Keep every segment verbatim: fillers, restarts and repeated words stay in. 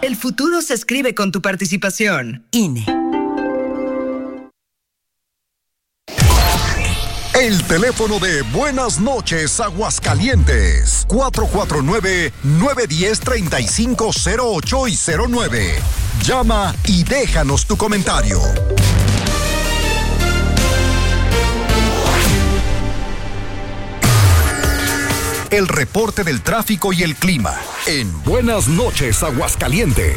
El futuro se escribe con tu participación. I N E. El teléfono de Buenas Noches Aguascalientes, cuatro cuatro nueve, nueve uno cero, tres cinco cero ocho y cero nueve. Llama y déjanos tu comentario. El reporte del tráfico y el clima en Buenas Noches Aguascalientes.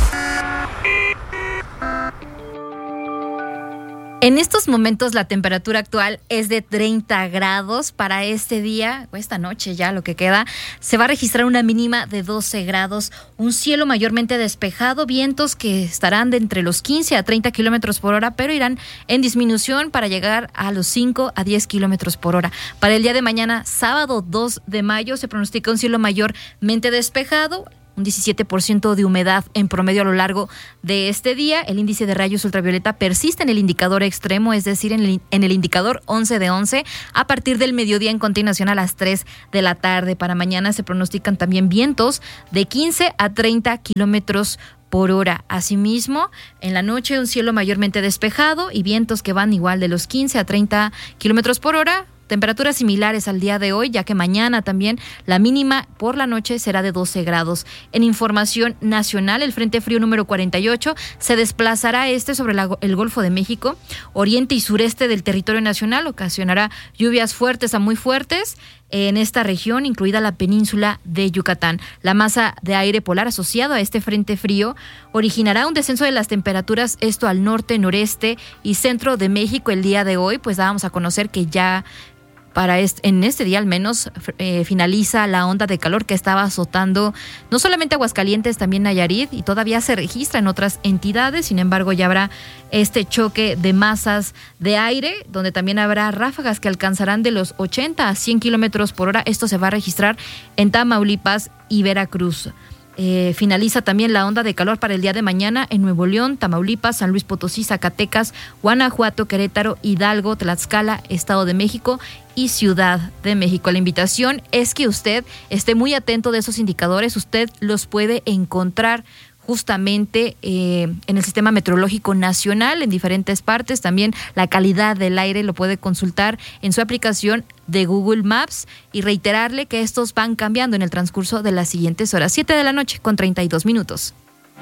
En estos momentos la temperatura actual es de treinta grados. Para este día, o esta noche ya lo que queda, se va a registrar una mínima de doce grados, un cielo mayormente despejado, vientos que estarán de entre los quince a treinta kilómetros por hora, pero irán en disminución para llegar a los cinco a diez kilómetros por hora. Para el día de mañana, sábado dos de mayo, se pronostica un cielo mayormente despejado, un diecisiete por ciento de humedad en promedio a lo largo de este día. El índice de rayos ultravioleta persiste en el indicador extremo, es decir, en el, en el indicador once de once, a partir del mediodía en continuación a las tres de la tarde. Para mañana se pronostican también vientos de quince a treinta kilómetros por hora. Asimismo, en la noche un cielo mayormente despejado y vientos que van igual de los quince a treinta kilómetros por hora. Temperaturas similares al día de hoy, ya que mañana también la mínima por la noche será de doce grados. En información nacional, el Frente Frío número cuarenta y ocho se desplazará este sobre la, el Golfo de México, oriente y sureste del territorio nacional, ocasionará lluvias fuertes a muy fuertes en esta región, incluida la península de Yucatán. La masa de aire polar asociado a este frente frío originará un descenso de las temperaturas, esto al norte, noreste y centro de México el día de hoy. Pues dábamos a conocer que ya para este, en este día al menos eh, finaliza la onda de calor que estaba azotando no solamente Aguascalientes, también Nayarit, y todavía se registra en otras entidades. Sin embargo, ya habrá este choque de masas de aire, donde también habrá ráfagas que alcanzarán de los ochenta a cien kilómetros por hora. Esto se va a registrar en Tamaulipas y Veracruz. Eh, finaliza también la onda de calor para el día de mañana en Nuevo León, Tamaulipas, San Luis Potosí, Zacatecas, Guanajuato, Querétaro, Hidalgo, Tlaxcala, Estado de México y Ciudad de México. La invitación es que usted esté muy atento de esos indicadores. Usted los puede encontrar justamente eh, en el Sistema Meteorológico Nacional en diferentes partes. También la calidad del aire lo puede consultar en su aplicación de Google Maps, y reiterarle que estos van cambiando en el transcurso de las siguientes horas. siete de la noche con treinta y dos minutos.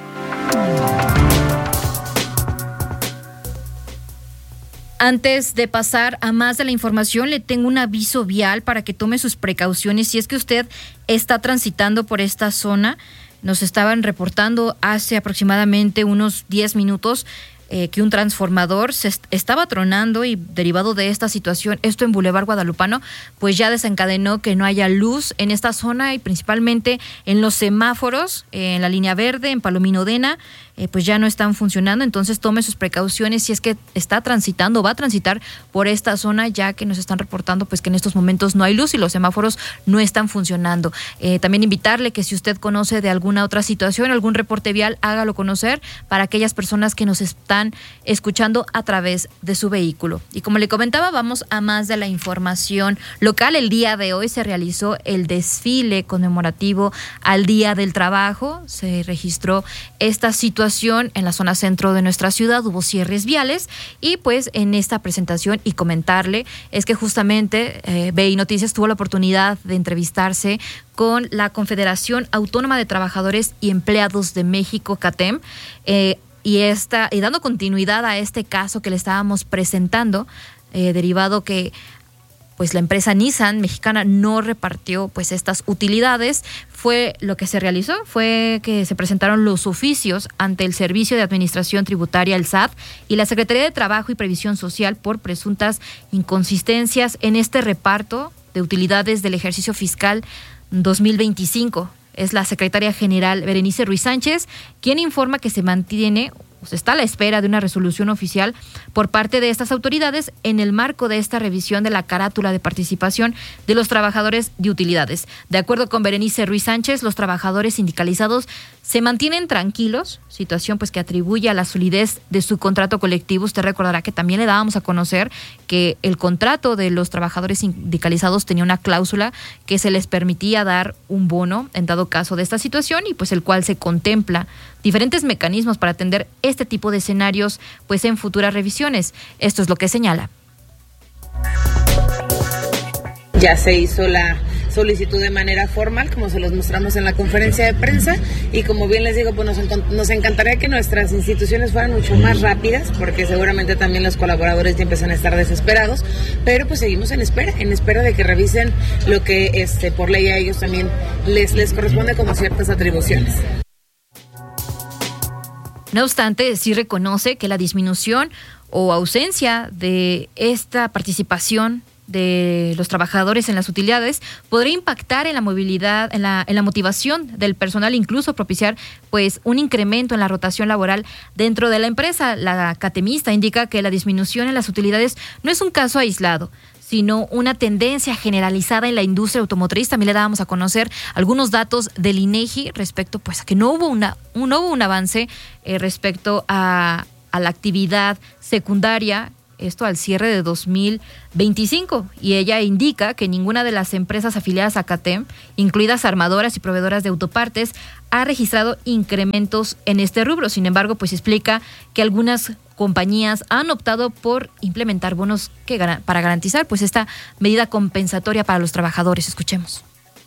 Antes de pasar a más de la información, le tengo un aviso vial para que tome sus precauciones si es que usted está transitando por esta zona. Nos estaban reportando hace aproximadamente unos diez minutos eh, que un transformador se est- estaba tronando, y derivado de esta situación, esto en Boulevard Guadalupano, pues ya desencadenó que no haya luz en esta zona, y principalmente en los semáforos, eh, en la línea verde, en Palomino Dena, eh, pues ya no están funcionando. Entonces tome sus precauciones si es que está transitando o va a transitar por esta zona, ya que nos están reportando pues que en estos momentos no hay luz y los semáforos no están funcionando. Eh, también invitarle que si usted conoce de alguna otra situación, algún reporte vial, hágalo conocer para aquellas personas que nos están escuchando a través de su vehículo. Y como le comentaba, vamos a más de la información local. El día de hoy se realizó el desfile conmemorativo al Día del Trabajo. Se registró esta situación en la zona centro de nuestra ciudad, hubo cierres viales, y pues en esta presentación, y comentarle, es que justamente eh, B I Noticias tuvo la oportunidad de entrevistarse con la Confederación Autónoma de Trabajadores y Empleados de México, CATEM, eh, y, esta, y dando continuidad a este caso que le estábamos presentando, eh, derivado que pues la empresa Nissan mexicana no repartió pues estas utilidades. Fue lo que se realizó, fue que se presentaron los oficios ante el Servicio de Administración Tributaria, el S A T, y la Secretaría de Trabajo y Previsión Social por presuntas inconsistencias en este reparto de utilidades del ejercicio fiscal dos mil veinticinco. Es la secretaria general Berenice Ruiz Sánchez quien informa que se mantiene, pues está a la espera de una resolución oficial por parte de estas autoridades en el marco de esta revisión de la carátula de participación de los trabajadores de utilidades. De acuerdo con Berenice Ruiz Sánchez, los trabajadores sindicalizados se mantienen tranquilos, situación pues que atribuye a la solidez de su contrato colectivo. Usted recordará que también le dábamos a conocer que el contrato de los trabajadores sindicalizados tenía una cláusula que se les permitía dar un bono en dado caso de esta situación y pues el cual se contempla diferentes mecanismos para atender este tipo de escenarios pues en futuras revisiones. Esto es lo que señala. Ya se hizo la solicitud de manera formal, como se los mostramos en la conferencia de prensa, y como bien les digo, pues nos, nos encantaría que nuestras instituciones fueran mucho más rápidas, porque seguramente también los colaboradores ya empiezan a estar desesperados, pero pues seguimos en espera, en espera de que revisen lo que este por ley a ellos también les, les corresponde como ciertas atribuciones. No obstante, sí reconoce que la disminución o ausencia de esta participación de los trabajadores en las utilidades podría impactar en la movilidad, en la, en la motivación del personal, incluso propiciar pues un incremento en la rotación laboral dentro de la empresa. La catemista indica que la disminución en las utilidades no es un caso aislado, sino una tendencia generalizada en la industria automotriz. También le dábamos a conocer algunos datos del INEGI respecto pues a que no hubo una no hubo un avance eh, respecto a, a la actividad secundaria, esto al cierre de dos mil veinticinco, y ella indica que ninguna de las empresas afiliadas a CATEM, incluidas armadoras y proveedoras de autopartes, ha registrado incrementos en este rubro. Sin embargo, pues explica que algunas compañías han optado por implementar bonos que para garantizar pues esta medida compensatoria para los trabajadores. Escuchemos.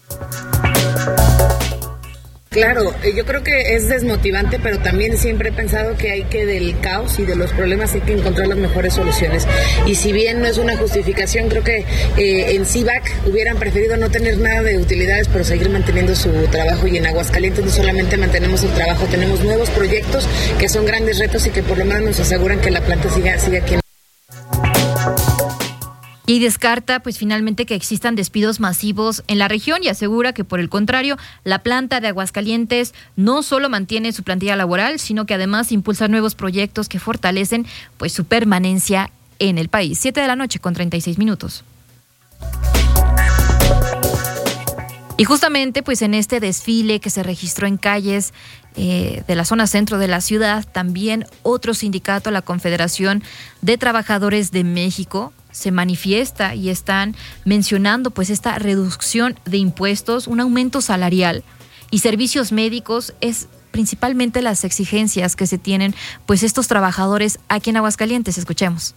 Claro, yo creo que es desmotivante, pero también siempre he pensado que hay que del caos y de los problemas hay que encontrar las mejores soluciones. Y si bien no es una justificación, creo que eh, en C I V A C hubieran preferido no tener nada de utilidades, pero seguir manteniendo su trabajo. Y en Aguascalientes no solamente mantenemos el trabajo, tenemos nuevos proyectos que son grandes retos y que por lo menos nos aseguran que la planta siga, siga aquí. Y descarta pues finalmente que existan despidos masivos en la región y asegura que por el contrario, la planta de Aguascalientes no solo mantiene su plantilla laboral, sino que además impulsa nuevos proyectos que fortalecen pues su permanencia en el país. Siete de la noche con treinta y seis minutos. Y justamente pues en este desfile que se registró en calles eh, de la zona centro de la ciudad, también otro sindicato, la Confederación de Trabajadores de México, se manifiesta y están mencionando pues esta reducción de impuestos, un aumento salarial y servicios médicos es principalmente las exigencias que se tienen pues estos trabajadores aquí en Aguascalientes. Escuchemos.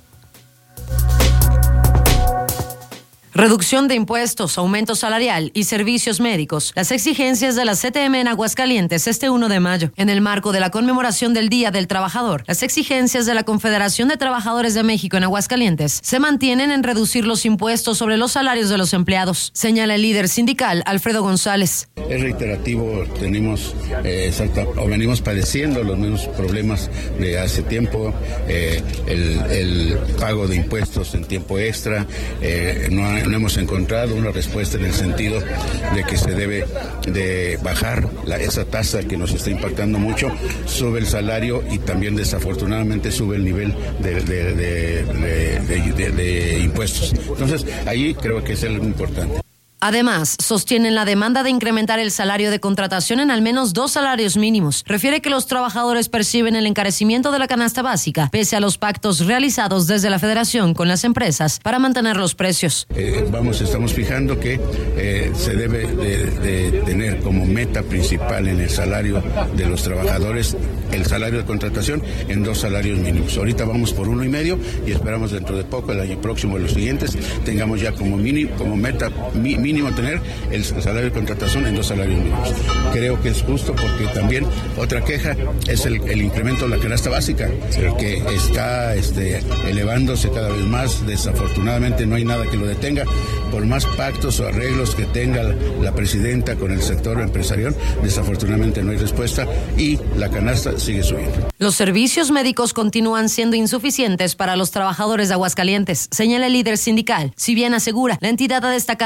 Reducción de impuestos, aumento salarial y servicios médicos. Las exigencias de la C T M en Aguascalientes este primero de mayo. En el marco de la conmemoración del Día del Trabajador, las exigencias de la Confederación de Trabajadores de México en Aguascalientes se mantienen en reducir los impuestos sobre los salarios de los empleados, señala el líder sindical Alfredo González. Es reiterativo, tenemos eh, exacta, o venimos padeciendo los mismos problemas de hace tiempo, eh, el, el pago de impuestos en tiempo extra, eh, no hay no hemos encontrado una respuesta en el sentido de que se debe de bajar la, esa tasa que nos está impactando mucho, sube el salario y también desafortunadamente sube el nivel de, de, de, de, de, de, de impuestos. Entonces, ahí creo que es algo importante. Además, sostienen la demanda de incrementar el salario de contratación en al menos dos salarios mínimos. Refiere que los trabajadores perciben el encarecimiento de la canasta básica, pese a los pactos realizados desde la Federación con las empresas para mantener los precios. Eh, vamos, estamos fijando que eh, se debe de, de tener como meta principal en el salario de los trabajadores el salario de contratación en dos salarios mínimos. Ahorita vamos por uno y medio y esperamos dentro de poco, el año próximo, los siguientes, tengamos ya como mínimo, como meta mínimo mínimo tener el salario de contratación en dos salarios mínimos. Creo que es justo porque también otra queja es el, el incremento de la canasta básica, que está este, elevándose cada vez más. Desafortunadamente no hay nada que lo detenga. Por más pactos o arreglos que tenga la, la presidenta con el sector empresarial, desafortunadamente no hay respuesta y la canasta sigue subiendo. Los servicios médicos continúan siendo insuficientes para los trabajadores de Aguascalientes, señala el líder sindical. Si bien asegura, la entidad ha destacado en la generación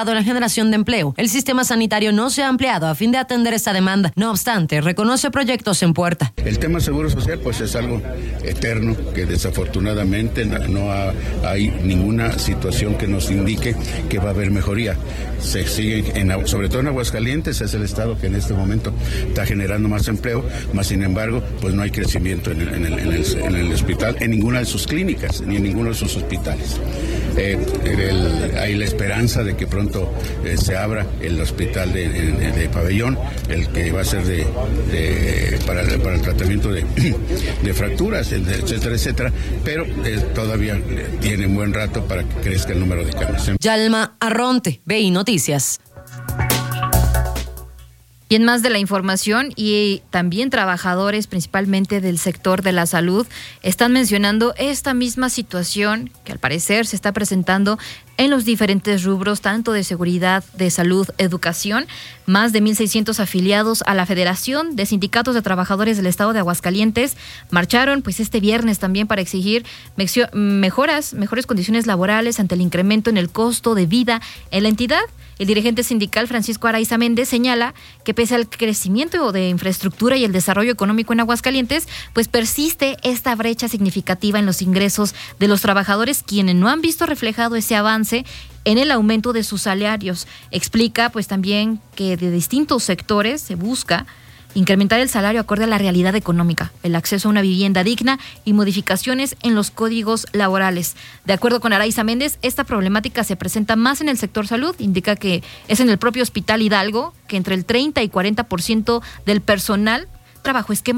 generación de empleo. El sistema sanitario no se ha ampliado a fin de atender esta demanda. No obstante, reconoce proyectos en puerta. El tema seguro social pues es algo eterno que desafortunadamente no ha, hay ninguna situación que nos indique que va a haber mejoría. Se sigue, en, sobre todo en Aguascalientes, es el estado que en este momento está generando más empleo, más sin embargo, pues no hay crecimiento en el, en el, en el, en el hospital, en ninguna de sus clínicas, ni en ninguno de sus hospitales. Eh, el, hay la esperanza de que pronto eh, se abra el hospital de, de, de Pabellón, el que va a ser de, de para, para el tratamiento de, de fracturas, etcétera, etcétera, pero eh, todavía tiene un buen rato para que crezca el número de camas. Yalma Arronte, B I Noticias. Y en más de la información, y también trabajadores principalmente del sector de la salud están mencionando esta misma situación que al parecer se está presentando en los diferentes rubros, tanto de seguridad, de salud, educación. Más de mil seiscientos afiliados a la Federación de Sindicatos de Trabajadores del Estado de Aguascalientes marcharon pues este viernes también para exigir mejoras, mejores condiciones laborales ante el incremento en el costo de vida en la entidad. El dirigente sindical Francisco Araiza Méndez señala que pese al crecimiento de infraestructura y el desarrollo económico en Aguascalientes, pues persiste esta brecha significativa en los ingresos de los trabajadores, quienes no han visto reflejado ese avance en el aumento de sus salarios. Explica pues también que de distintos sectores se busca incrementar el salario acorde a la realidad económica, el acceso a una vivienda digna y modificaciones en los códigos laborales. De acuerdo con Araiza Méndez, esta problemática se presenta más en el sector salud. Indica que es en el propio Hospital Hidalgo que entre el treinta y cuarenta por ciento del personal trabajo esquema